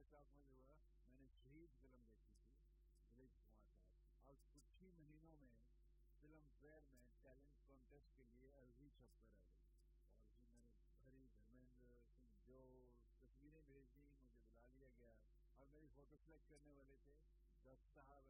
साथ में जो है मैंने शहीद फिल्म देखी थी दिलीप कुमार साहब, और कुछ ही महीनों में फिल्म फेयर में टैलेंट कॉन्टेस्ट के लिए अर्जी छप कर आ गई, और उसमें मैंने भरी, धर्मेंद्र सिंह जो तस्वीरें भेज दी, मुझे बुला लिया गया, और मेरी फोटो सेलेक्ट करने वाले थे दत्त साहब